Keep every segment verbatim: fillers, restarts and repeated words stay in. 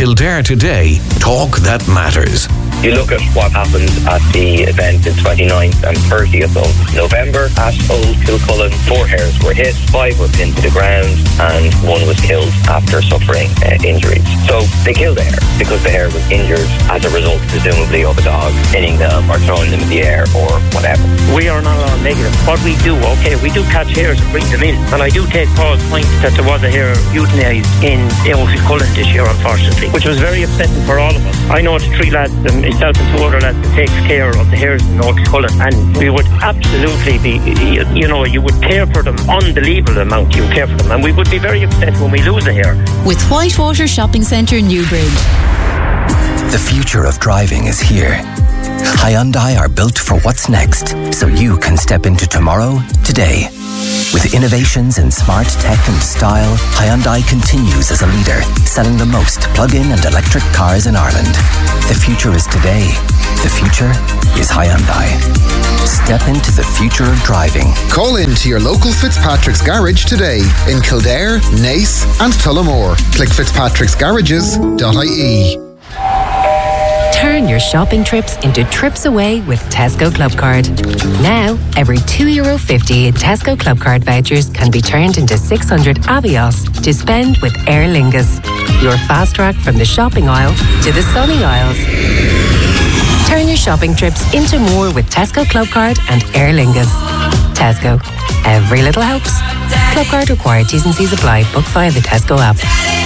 Kildare Today, talk that matters. You look at what happened at the event in twenty-ninth and thirtieth of November at Old Kilcullen. Four hares were hit, five were pinned to the ground, and one was killed after suffering uh, injuries. So they killed the hare because the hare was injured as a result, presumably, of a dog pinning them or throwing them in the air or whatever. We are not all negative. What we do, okay, we do catch hares and bring them in. And I do take Paul's point that there was a hare euthanized in Old Kilcullen this year, unfortunately, which was very upsetting for all of us. I know the three lads, um, myself and two other lads, that takes care of the hares in Old Kilcullen, and we would absolutely be, you know, you would care for them, unbelievable amount you care for them, and we would be very upset when we lose a hare. With Whitewater Shopping Centre, Newbridge. The future of driving is here. Hyundai are built for what's next, so you can step into tomorrow, today. With innovations in smart tech and style, Hyundai continues as a leader, selling the most plug-in and electric cars in Ireland. The future is today. The future is Hyundai. Step into the future of driving. Call in to your local Fitzpatrick's Garage today in Kildare, Naas and Tullamore. Click fitzpatricks garages dot I E. Turn your shopping trips into trips away with Tesco Club Card. Now, every two euro fifty in Tesco Club Card vouchers can be turned into six hundred Avios to spend with Aer Lingus. Your fast track from the shopping aisle to the sunny aisles. Turn your shopping trips into more with Tesco Club Card and Aer Lingus. Tesco. Every little helps. Club Card required. T's and C's apply. Book via the Tesco app.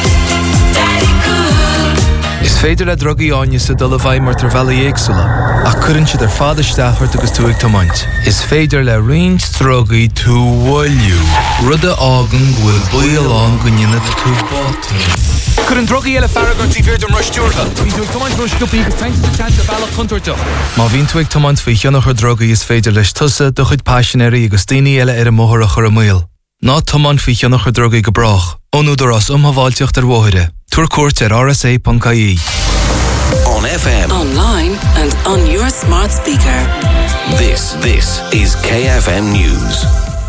Is féidir le drogaí áine sa dul a bhaid mar tar bheala éagsúla, ach cuireann siad ar fada isteachart agus tú ag tomaint. Is féidir le roinnt drogaí tú bhfuilliú, rud a ágan bhfuil buailán go nionad tú bátaí. Cuireann drogaí eile faragantí bhéir don ruistíortha. Bhín tú ag tomaint ruisciúpaí agus taint sa teanta bhealach chuntarteach. Má bhín tú ag tomaint faoi cheannach ar drogaí is féidir leis tusa do chuid páisinéirí agus daoine eile ar a móthach ar a muil. Ná tomaint faoi cheannach ar drogaí go brach. Ónúdar as umhaváilteocht ar bmhóide. Tuair cuairt ar r s a dot I E. On F M. Online and on your smart speaker. This, this is K F M News.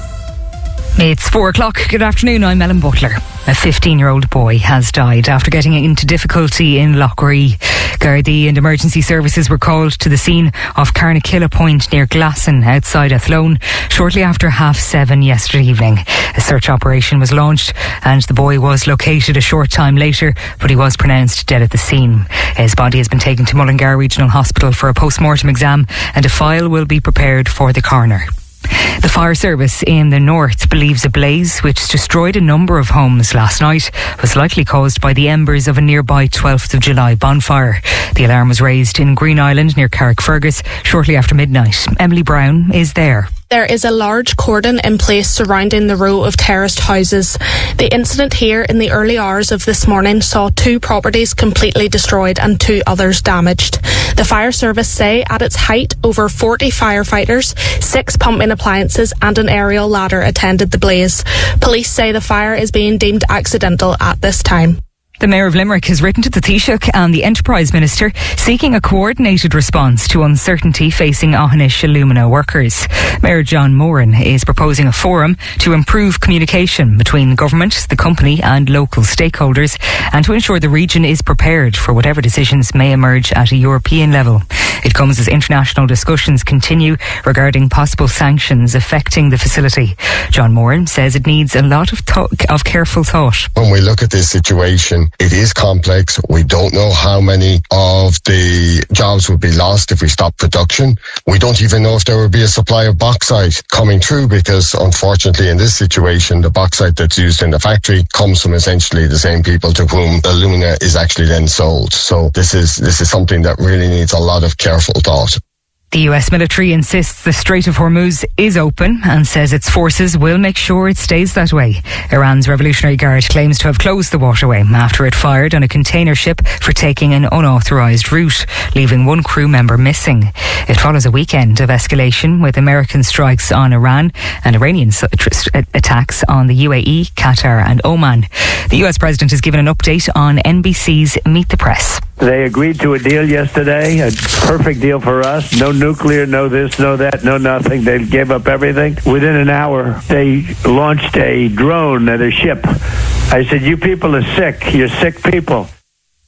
It's four o'clock. Good afternoon, I'm Ellen Butler. A fifteen-year-old boy has died after getting into difficulty in Loughrea. Gardaí and emergency services were called to the scene of Carnakilla Point near Glasson outside Athlone shortly after half seven yesterday evening. A search operation was launched and the boy was located a short time later, but he was pronounced dead at the scene. His body has been taken to Mullingar Regional Hospital for a post-mortem exam and a file will be prepared for the coroner. The fire service in the north believes a blaze which destroyed a number of homes last night was likely caused by the embers of a nearby twelfth of July bonfire. The alarm was raised in Green Island near Carrickfergus shortly after midnight. Emily Brown is there. There is a large cordon in place surrounding the row of terraced houses. The incident here in the early hours of this morning saw two properties completely destroyed and two others damaged. The fire service say at its height over forty firefighters, six pumping appliances and an aerial ladder attended the blaze. Police say the fire is being deemed accidental at this time. The Mayor of Limerick has written to the Taoiseach and the Enterprise Minister seeking a coordinated response to uncertainty facing Aughinish Illumina workers. Mayor John Moran is proposing a forum to improve communication between government, the company and local stakeholders and to ensure the region is prepared for whatever decisions may emerge at a European level. It comes as international discussions continue regarding possible sanctions affecting the facility. John Moran says it needs a lot of, th- of careful thought. When we look at this situation, it is complex. We don't know how many of the jobs would be lost if we stop production. We don't even know if there will be a supply of bauxite coming through because, unfortunately, in this situation, the bauxite that's used in the factory comes from essentially the same people to whom the alumina is actually then sold. So this is this is something that really needs a lot of careful thought. The U S military insists the Strait of Hormuz is open and says its forces will make sure it stays that way. Iran's Revolutionary Guard claims to have closed the waterway after it fired on a container ship for taking an unauthorised route, leaving one crew member missing. It follows a weekend of escalation with American strikes on Iran and Iranian attacks on the U A E, Qatar and Oman. The U S president has given an update on N B C's Meet the Press. They agreed to a deal yesterday, a perfect deal for us. No nuclear, no this, no that, no nothing. They gave up everything. Within an hour, they launched a drone at a ship. I said, you people are sick. You're sick people.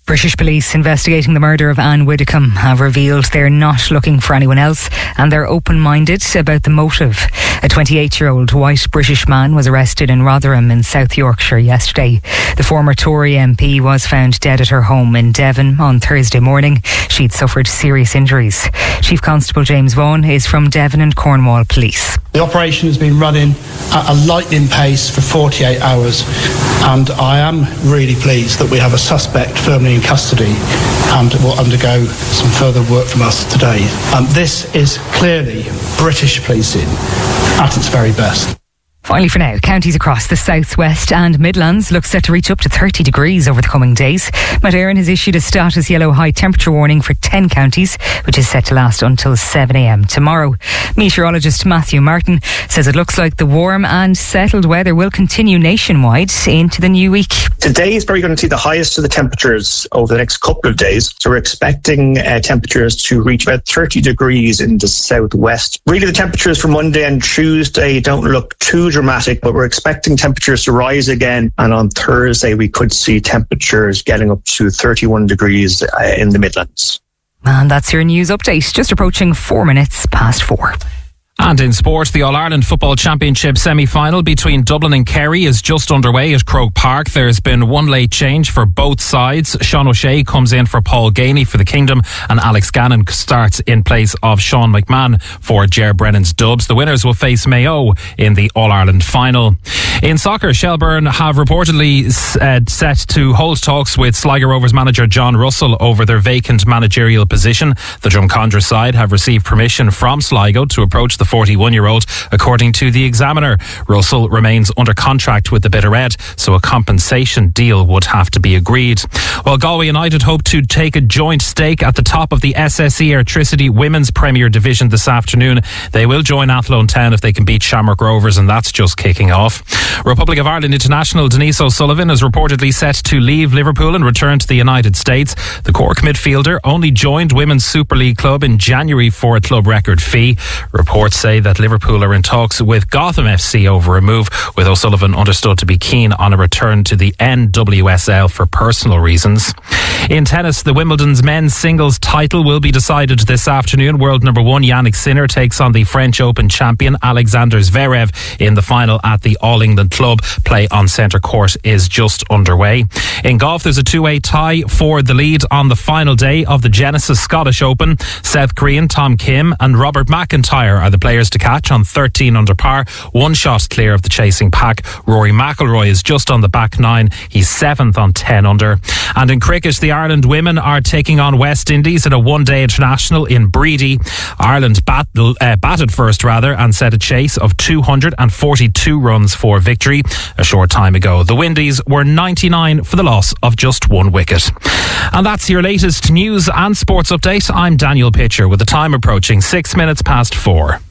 British police investigating the murder of Anne Widdecombe have revealed they're not looking for anyone else and they're open-minded about the motive. A twenty-eight-year-old white British man was arrested in Rotherham in South Yorkshire yesterday. The former Tory M P was found dead at her home in Devon on Thursday morning. She'd suffered serious injuries. Chief Constable James Vaughan is from Devon and Cornwall Police. The operation has been running at a lightning pace for forty-eight hours, and I am really pleased that we have a suspect firmly in custody and will undergo some further work from us today. Um, this is clearly British policing at its very best. Finally for now, counties across the southwest and Midlands look set to reach up to thirty degrees over the coming days. Mount Éireann has issued a status yellow high temperature warning for ten counties, which is set to last until seven a m tomorrow. Meteorologist Matthew Martin says it looks like the warm and settled weather will continue nationwide into the new week. Today is probably going to see the highest of the temperatures over the next couple of days. So we're expecting uh, temperatures to reach about thirty degrees in the southwest. Really, the temperatures for Monday and Tuesday don't look too dramatic, but we're expecting temperatures to rise again, and on Thursday we could see temperatures getting up to thirty-one degrees uh, in the Midlands. And that's your news update, just approaching four minutes past four. And in sport, the All-Ireland Football Championship semi-final between Dublin and Kerry is just underway at Croke Park. There's been one late change for both sides. Sean O'Shea comes in for Paul Ganey for the Kingdom, and Alex Gannon starts in place of Sean McMahon for Ger Brennan's Dubs. The winners will face Mayo in the All-Ireland final. In soccer, Shelbourne have reportedly uh, set to hold talks with Sligo Rovers manager John Russell over their vacant managerial position. The Drumcondra side have received permission from Sligo to approach the forty-one-year-old, according to the Examiner. Russell remains under contract with the Bitter Red, so a compensation deal would have to be agreed. While Galway United hope to take a joint stake at the top of the S S E Airtricity Women's Premier Division this afternoon, they will join Athlone Town if they can beat Shamrock Rovers, and that's just kicking off. Republic of Ireland international Denise O'Sullivan is reportedly set to leave Liverpool and return to the United States. The Cork midfielder only joined Women's Super League club in January for a club record fee. Reports say that Liverpool are in talks with Gotham F C over a move, with O'Sullivan understood to be keen on a return to the N W S L for personal reasons. In tennis, the Wimbledon's men's singles title will be decided this afternoon. World number one Yannick Sinner takes on the French Open champion Alexander Zverev in the final at the All England Club. Play on centre court is just underway. In golf, there's a two-way tie for the lead on the final day of the Genesis Scottish Open. South Korean Tom Kim and Robert McIntyre are the players to catch on thirteen under par, one shot clear of the chasing pack. Rory McIlroy is just on the back nine. He's seventh on ten under. And in cricket, the Ireland women are taking on West Indies in a one-day international in Breedy. Ireland bat, uh, batted first rather and set a chase of two hundred forty-two runs for victory a short time ago. The Windies were ninety-nine for the loss of just one wicket. And that's your latest news and sports update. I'm Daniel Pitcher with the time approaching six minutes past four.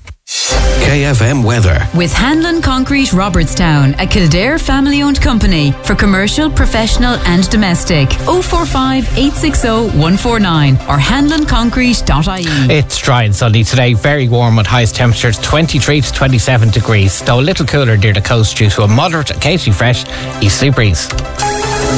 K F M weather. With Hanlon Concrete Robertstown, a Kildare family-owned company for commercial, professional and domestic. oh four five, eight six oh, one four nine or hanlon concrete dot I E. It's dry and sunny today, very warm with highest temperatures twenty-three to twenty-seven degrees, though a little cooler near the coast due to a moderate, occasionally fresh easterly breeze.